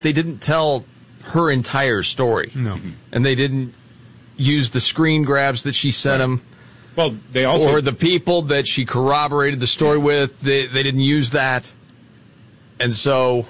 they didn't tell her entire story. No. And they didn't use the screen grabs that she sent him. Well, they also... Or the people that she corroborated the story with, they didn't use that. And so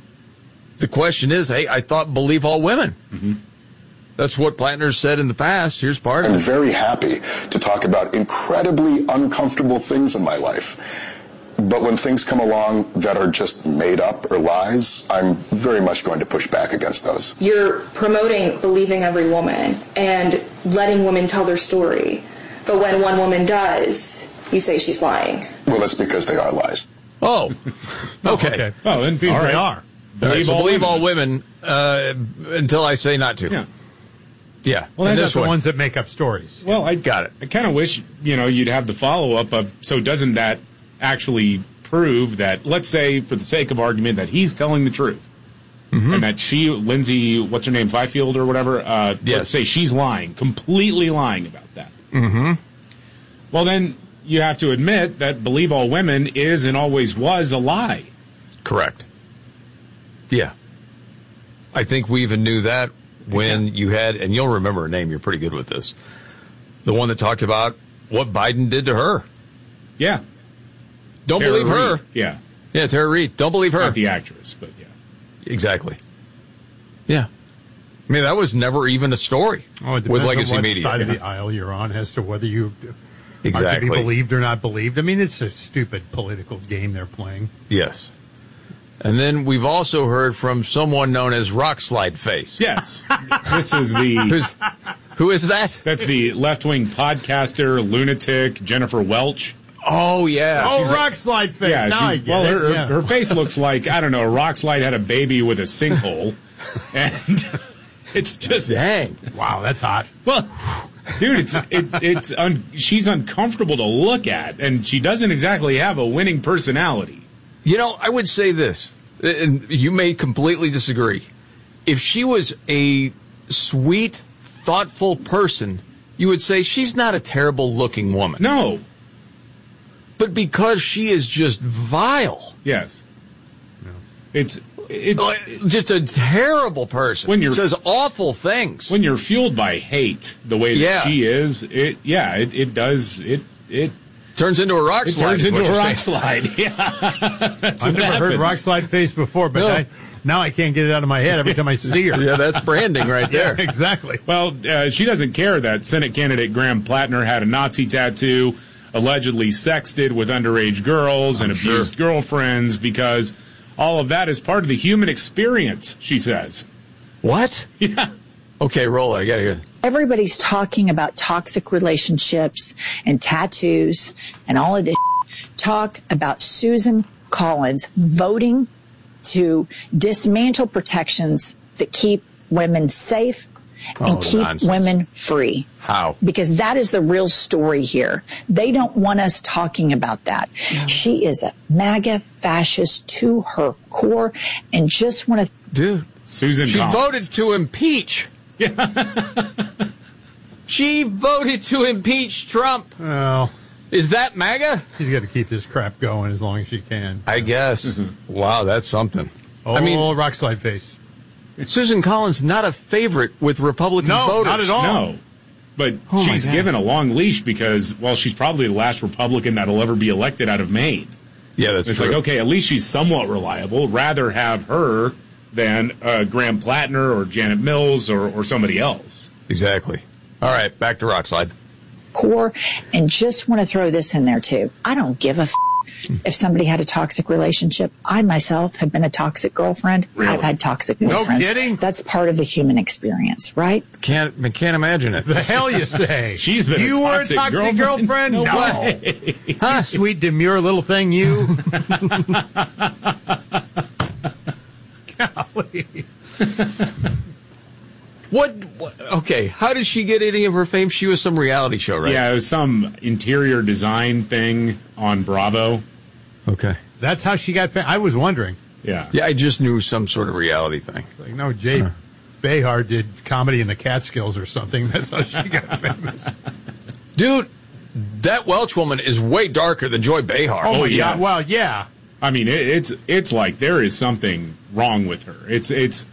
the question is, hey, I thought believe all women. Mm-hmm. That's what Plattner said in the past. Here's part of it. I'm very happy to talk about incredibly uncomfortable things in my life. But when things come along that are just made up or lies, I'm very much going to push back against those. You're promoting believing every woman and letting women tell their story. But when one woman does, you say she's lying. Well, that's because they are lies. Oh, okay. Oh, then people They are. Believe all women until I say not to. Yeah. Yeah. Well, and that's this the one. ones that make up stories. Well, I got it. I kind of wish, you'd have the follow-up of, so doesn't that actually prove that, let's say, for the sake of argument, that he's telling the truth? Mm-hmm. And that she, Lindsay, what's her name, Fifield or whatever, yes. Let's say she's lying, completely lying about that. Mm-hmm. Well, then you have to admit that believe all women is and always was a lie. Correct. Yeah. I think we even knew that when you had, and you'll remember her name, you're pretty good with this, the one that talked about what Biden did to her. Yeah. Don't Tara believe her. Reid. Yeah. Yeah, Tara Reid. Don't believe her. Not the actress, but yeah. Exactly. Yeah. I mean, that was never even a story Oh, it with depends Legacy on what Media. side of the aisle you're on as to whether you are Exactly. to be believed or not believed. I mean, it's a stupid political game they're playing. Yes. And then we've also heard from someone known as Rockslide Face. Yes. This is the... Who is that? That's the left-wing podcaster, lunatic, Jennifer Welch. Oh, yeah. Oh, She's rock slide face. Yeah, now I she's, get well, it. her face looks like, I don't know, a rock slide had a baby with a sinkhole. And it's just... Dang. Wow, that's hot. Well, dude, she's uncomfortable to look at, and she doesn't exactly have a winning personality. You know, I would say this, and you may completely disagree. If she was a sweet, thoughtful person, you would say she's not a terrible-looking woman. No. But because she is just vile. Yes. No. It's just a terrible person. When you're, says awful things. When you're fueled by hate, the way that she is, it does. Turns into a rock slide. It turns into a rock slide. Yeah. I've never heard rock slide face before, but now I can't get it out of my head every time I see her. Yeah, that's branding right there. Yeah, exactly. Well, she doesn't care that Senate candidate Graham Plattner had a Nazi tattoo, allegedly sexted with underage girls and abused girlfriends, because all of that is part of the human experience, she says. What? Yeah. Okay, roll it. I got to hear it. Everybody's talking about toxic relationships and tattoos and all of this. Talk about Susan Collins voting to dismantle protections that keep women safe and keep women free. How? Because that is the real story here. They don't want us talking about that. No. She is a MAGA fascist to her core and just want to... Dude. Susan She Collins. voted to impeach. She voted to impeach Trump. Well, is that MAGA? She's got to keep this crap going as long as she can. I guess. Wow, that's something. Oh, I mean, rock slide face. Susan Collins not a favorite with Republican voters. No, not at all. No. But she's given a long leash because, well, she's probably the last Republican that'll ever be elected out of Maine. Yeah, that's true. It's like, okay, at least she's somewhat reliable. Rather have her than Graham Plattner or Janet Mills or somebody else. Exactly. All right, back to Rockslide. Core, and just want to throw this in there, too. I don't give a if somebody had a toxic relationship. I myself have been a toxic girlfriend. Really? I've had toxic girlfriends. No kidding? That's part of the human experience, right? Can't imagine it. The hell you say? She's been you a toxic girlfriend? No way. Huh? You sweet, demure little thing, you. Golly. What? Okay, how did she get any of her fame? She was some reality show, right? Yeah, it was some interior design thing on Bravo. Okay. That's how she got fame. I was wondering. Yeah. Yeah, I just knew some sort of reality thing. It's like, no, Jay Behar did comedy in the Catskills or something. That's how she got famous. Dude, that Welch woman is way darker than Joy Behar. Oh, my God. Well, yeah. I mean, it's like there is something wrong with her. It's